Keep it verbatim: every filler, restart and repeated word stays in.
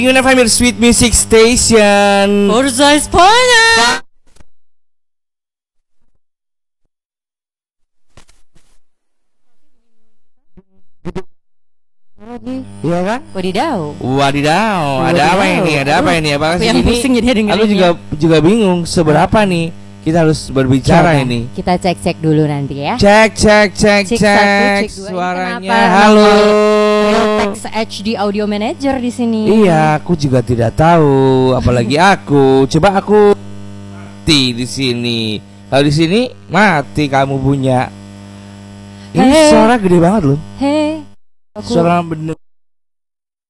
Yun F M Sweet Music Station. Forza Spanya. Iya kan? Wadidaw. Wadidaw. Ada apa ini? Ada apa ini? Apa sih yang ini? pusing jadi dengerin. Aku juga juga bingung seberapa nih kita harus berbicara Coba, ini. kita cek-cek dulu nanti ya. Cek cek cek Cek cek, satu, cek dua. suaranya. Kenapa Halo. Realtek H D Audio Manager di sini. Iya, aku juga tidak tahu, apalagi aku. Coba aku mati di sini. Kalau di sini mati kamu punya. Ini Hey. suara gede banget loh. Hei. Aku Suara bener